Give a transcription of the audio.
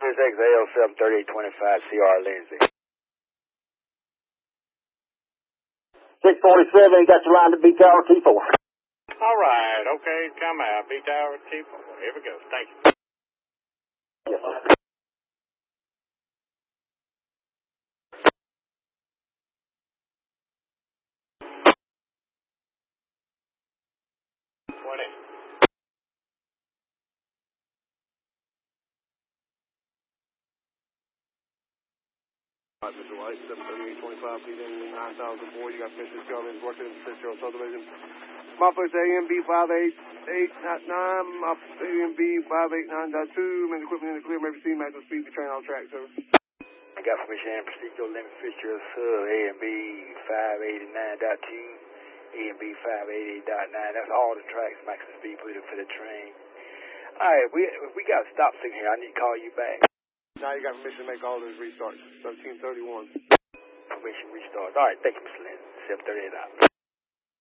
XAL 73825 CR Lindsay. 647, got your line to B Tower T4. All right, okay, come out. B Tower T4. Here we go. Thank you. Yes, sir. Mr. White, 73825, PD 9004. You got Mr. Government working in the Fitzgerald subdivision. Modified AMB 588.9, Modified AMB 589.2. Man, equipment in the clear, maybe see maximum speed to train on track, sir. I got permission and proceed to limit Fitzgerald sub AMB 589.2, AMB 588.9. That's all the tracks, maximum speed for the train. Alright, we got a stop signal here. I need to call you back. Now you got permission to make all those restarts. 1331. Permission restart. Alright, thank you, Mr. Lynn. 738 out.